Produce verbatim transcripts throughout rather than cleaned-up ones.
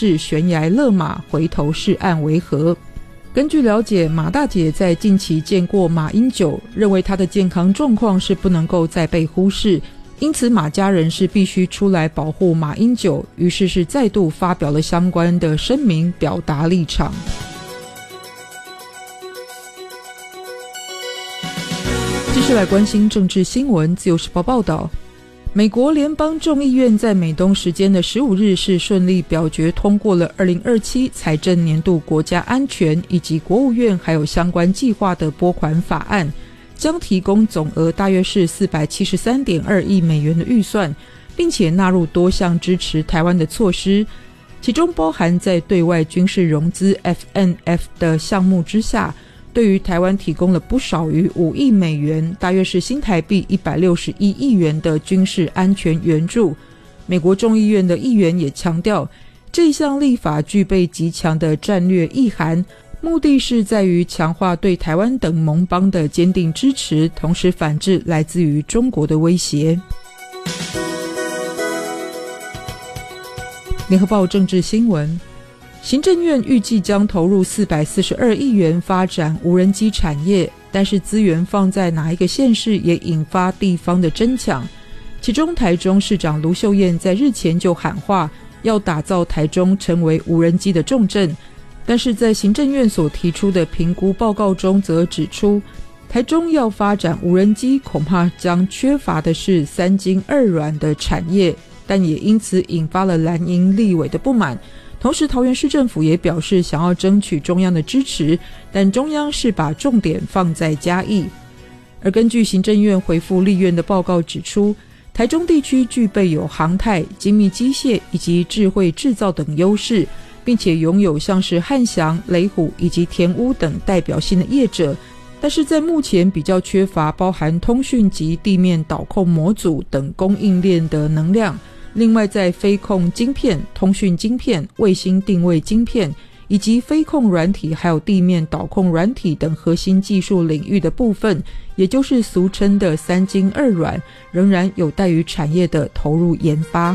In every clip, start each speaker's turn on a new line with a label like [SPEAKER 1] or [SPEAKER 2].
[SPEAKER 1] 视悬崖勒马，回头是岸为何？根据了解，马大姐在近期见过马英九，认为他的健康状况是不能够再被忽视，因此马家人是必须出来保护马英九，于是是再度发表了相关的声明，表达立场。继续来关心政治新闻，自由时报报道，美国联邦众议院在美东时间的十五日是顺利表决通过了二零二七财政年度国家安全以及国务院还有相关计划的拨款法案，将提供总额大约是 四百七十三点二亿美元的预算，并且纳入多项支持台湾的措施，其中包含在对外军事融资 F N F 的项目之下，对于台湾提供了不少于五亿美元，大约是新台币一百六十一亿元的军事安全援助。美国众议院的议员也强调，这一项立法具备极强的战略意涵，目的是在于强化对台湾等盟邦的坚定支持，同时反制来自于中国的威胁。联合报政治新闻，行政院预计将投入四百四十二亿元发展无人机产业，但是资源放在哪一个县市也引发地方的争抢。其中台中市长卢秀燕在日前就喊话，要打造台中成为无人机的重镇，但是在行政院所提出的评估报告中则指出，台中要发展无人机恐怕将缺乏的是三精二软的产业，但也因此引发了蓝营立委的不满。同时桃园市政府也表示想要争取中央的支持，但中央是把重点放在嘉义。而根据行政院回复立院的报告指出，台中地区具备有航太、精密机械以及智慧制造等优势，并且拥有像是汉翔、雷虎以及田屋等代表性的业者，但是在目前比较缺乏包含通讯及地面导控模组等供应链的能量。另外在飞控晶片、通讯晶片、卫星定位晶片以及飞控软体还有地面导控软体等核心技术领域的部分，也就是俗称的三精二软，仍然有待于产业的投入研发。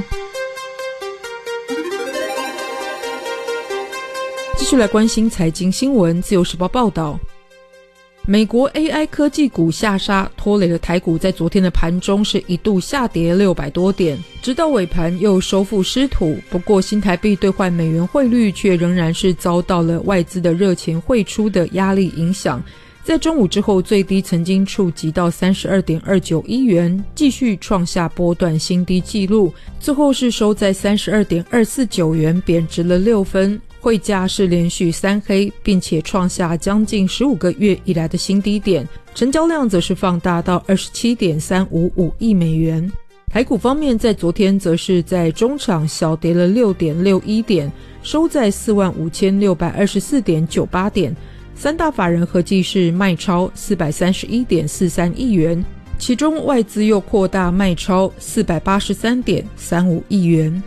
[SPEAKER 1] 继续来关心财经新闻，自由时报报道，美国 A I 科技股下杀，拖累了台股在昨天的盘中是一度下跌六百多点，直到尾盘又收复失土。不过新台币兑换美元汇率却仍然是遭到了外资的热钱汇出的压力影响，在中午之后最低曾经触及到 三十二点二九亿元，继续创下波段新低纪录，最后是收在 三十二点二四九元，贬值了六分。汇价是连续三黑，并且创下将近十五个月以来的新低点，成交量则是放大到 二十七点三五五亿美元。台股方面在昨天则是在中场小跌了 六点六一点，收在 四万五千六百二十四点九八点，三大法人合计是卖超 四百三十一点四三亿元，其中外资又扩大卖超 四百八十三点三五亿元。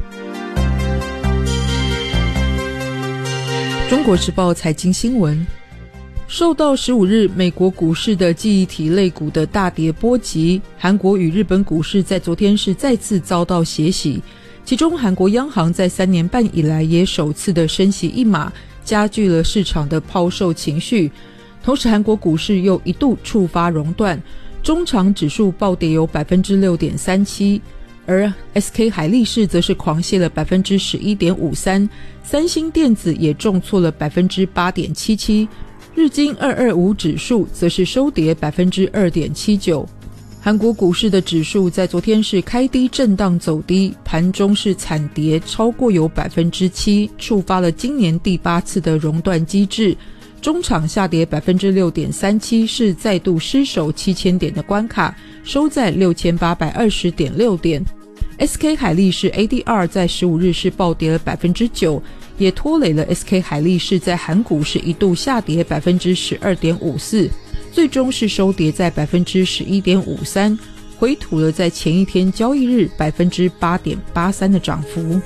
[SPEAKER 1] 中国时报财经新闻，受到十五日美国股市的记忆体类股的大跌波及，韩国与日本股市在昨天是再次遭到血洗，其中韩国央行在三年半以来也首次的升息一码，加剧了市场的抛售情绪。同时韩国股市又一度触发熔断，中场指数暴跌有 百分之六点三七，而 S K 海力士则是狂泻了 百分之十一点五三， 三星电子也重挫了 百分之八点七七， 日经二二五指数则是收跌 百分之二点七九。 韩国股市的指数在昨天是开低震荡走低，盘中是惨跌超过有 百分之七， 触发了今年第八次的熔断机制，中场下跌 百分之六点三七， 是再度失守七千点的关卡，收在 六千八百二十点六点。S K 海力士 A D R 在十五日是暴跌了 百分之九， 也拖累了 S K 海力士在韩股是一度下跌 百分之十二点五四， 最终是收跌在 百分之十一点五三， 回吐了在前一天交易日 百分之八点八三 的涨幅。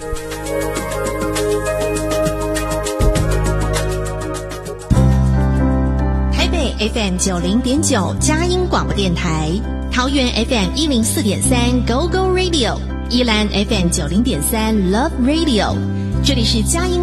[SPEAKER 2] 台北 F M 九十点九 佳音广播电台，桃园 F M 一零四点三 Go Go Radio， 宜兰 F M 九十点三 Love Radio， 这里是佳音